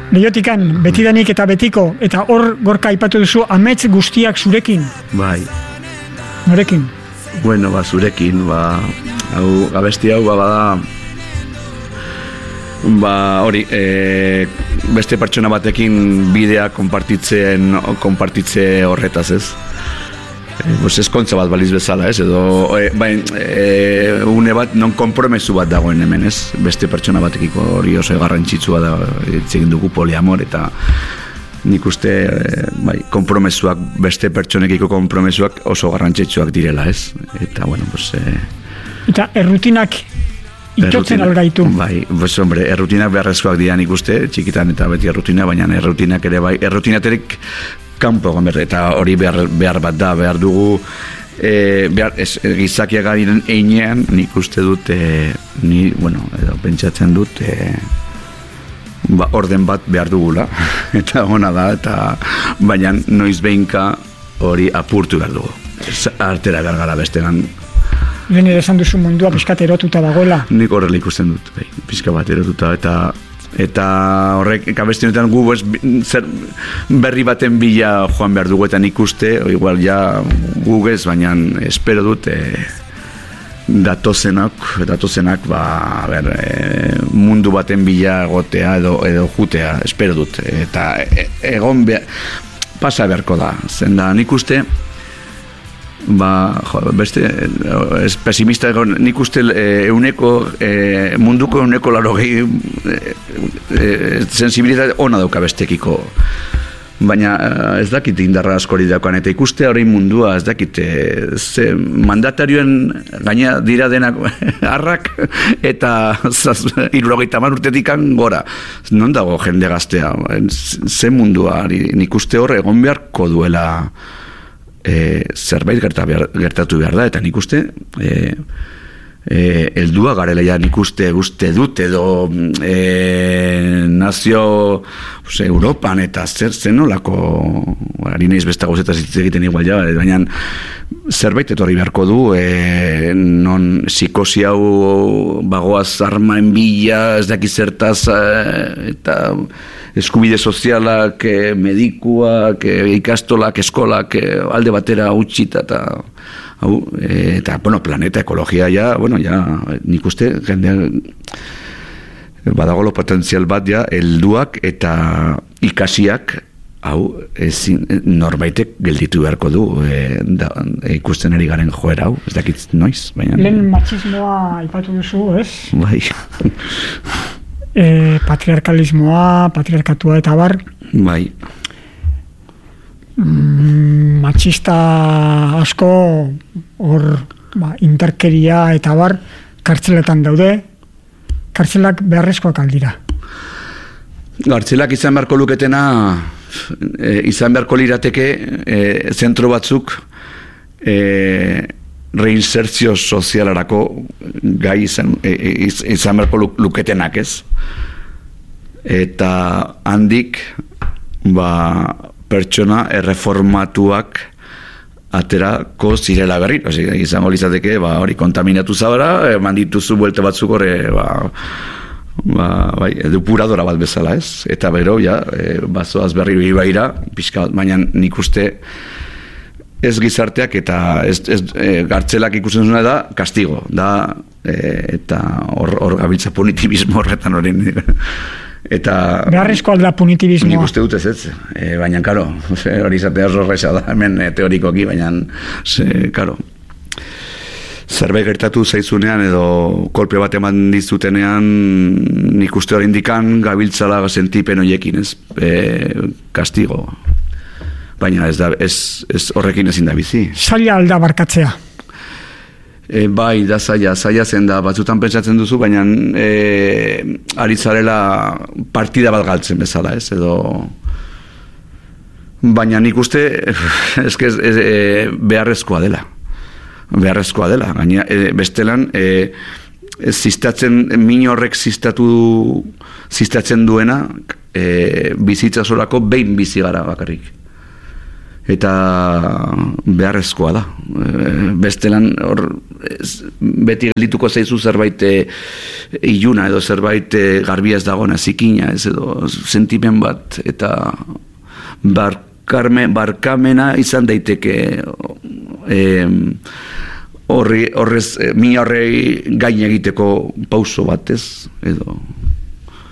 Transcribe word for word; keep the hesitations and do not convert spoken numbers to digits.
Lehiotikan, betidanik eta betiko, eta hor Gorka aipatu duzu, amets guztiak zurekin. Bai. Norekin? Bueno, ba, zurekin, ba, hau, abesti hau, ba, bada, ba, hori, e, beste pertsona batekin bidea konpartitzen, konpartitze horretaz, ez? E, pues eskontza bat baliz bezala, ez? Edo, e, bain, e, une bat non konpromesu bat dagoen hemen, ez? Beste pertsona batekiko hori oso garrantzitsua da, egin dugu poliamor, eta nik uste, e, bai, konpromesuak, beste pertsonekiko konpromesuak oso garrantzitsuak direla, ez? Eta, bueno, pues... E, eta errutinak itotzen algaitu. Bai, pues, hombre, errutinak beharrezkoak dira nik uste, txikitan eta beti errutina, baina errutinak ere bai, errutinaterik kanpo egon behar, eta hori behar, behar bat da, behar dugu e, behar, ez, gizakiak garen einean, nik uste dut e, ni, bueno, edo pentsatzen dut e, ba, orden bat behar dugula eta ona da, eta baina noiz behinka hori apurtu behar dugu, artera behar gara bestenan. Lehen ere esan duzu mundua pixkat erotuta dagoela. Nik horrela ikusten dut, bai, pixka bat erotuta, eta eta horrek kabestionetan gu ez, zer, berri baten bila joan behar dugu, eta nik uste, igual ja gu ez, baina espero dut e, datozenak, datozenak ba, ber, e, mundu baten bila egotea edo, edo jutea, espero dut, eta e, egon behar, pasa beharko da, zen da nik uste, ba, jo, beste, ez pesimista egon, nik uste e, euneko, e, munduko euneko laro gehi e, e, sensibilitate ona dauka bestekiko, baina ez dakit indarra askori daukan, eta ikuste hori mundua, ez dakit, e, ze mandatarioen gaina dira denak harrak, eta hirurogeita hamar urtetikan gora, non dago jende gaztea, ze mundua, nik uste hor egon beharko duela, E, zerbait gerta behar, gertatu behar da, eta nik uste e, e, eldua garela ja nik uste uste dut edo e, nazio pues, Europan eta zer zen nolako ari naiz besta gauzetaz hitz egiten igual ja, baina zerbait etorri beharko du e, non psikosi hau bagoaz armaen bila ez daki zertaz e, eta eskubide sozialak, eh, medikuak, eh, ikastolak, eskolak eh, alde batera utxita eta hau, eh, eta, bueno, planeta, ekologia ja, bueno, ja, nik uste jendea badagolo potentzial bat ja, helduak eta ikasiak hau, ezin, norbaitek gelditu beharko du e, da, e, ikusten ari garen joera hau, ez dakit noiz, baina... Lehen matxismoa aipatu duzu, ez? Bai... E, patriarkalismoa, patriarkatua eta bar. Bai. Mm, matxista asko hor ba, interkeria eta bar kartzeletan daude. Kartzelak beharrezkoak aldira. Kartzelak izan beharko luketena e, izan beharko lirateke e, zentro batzuk e, reinsertzio sozialarako gai izan, izan beharko luketenak, ez? Eta handik ba, pertsona erreformatuak aterako zirela berri, o sea, izango litzateke ba, hori kontaminatu zabara, eman dituzu buelte batzuk horre ba, ba, bai, depuradora bat bezala, ez? Eta bero, ja, e, bazoaz berri baira, pixka bat, baina nik uste ez gizarteak eta ez, ez, e, gartzelak ikusten zuna da kastigo, da e, eta hor, hor gabiltza punitibismo horretan horien. Eta beharrezko aldera punitibismoa. Nik uste dut ez ez, e, baina karo, hori izatea zorreza da hemen e, teorikoki, baina ze, karo, zerbait gertatu zaizunean edo kolpe bat eman dizutenean nik uste hori indikan gabiltzala sentipen horiekin, ez, e, kastigo. Baina ez, da, ez, ez horrekin ezin da bizi. Zaila alda barkatzea. E, bai, da zaila, zaila zen da, batzutan pentsatzen duzu, baina e, ari zarela partida bat galtzen bezala, ez, edo... Baina nik uste, eske ez, ez, e, beharrezkoa dela. Beharrezkoa dela, gaina e, bestelan, e, ziztatzen, min horrek ziztatu, ziztatzen duena, e, bizitza solako behin bizi gara bakarrik. eta beharrezkoa da. E, bestelan hor ez, beti geldituko zaizu zerbait e, iluna edo zerbait e, garbia ez dagona, zikina ez edo sentimen bat, eta barkarme, barkamena izan daiteke e, horri, horrez, mi horrei gain egiteko pauso batez edo